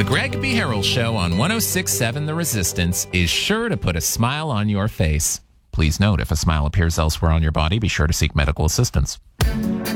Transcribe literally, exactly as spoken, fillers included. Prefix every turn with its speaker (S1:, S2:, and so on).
S1: The Greg B. Harrell Show on one oh six point seven The Resistance is sure to put a smile on your face. Please note, if a smile appears elsewhere on your body, be sure to seek medical assistance.